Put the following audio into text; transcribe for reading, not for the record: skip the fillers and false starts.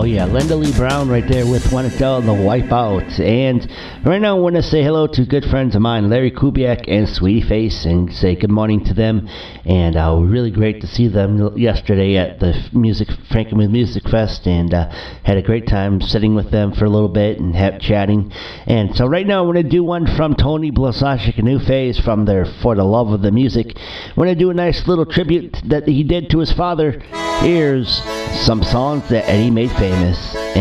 Oh yeah, Linda Lee Brown right there with Wanna Tell the Wipeout. And right now I want to say hello to good friends of mine, Larry Kubiak and Sweetie Face, and say good morning to them. And really great to see them yesterday at the Frankenmuth Music Fest, and had a great time sitting with them for a little bit and chatting. And so right now I want to do one from Tony Blasashik and New Phase from their For the Love of the Music. I want to do a nice little tribute that he did to his father. Here's some songs that Eddie made famous.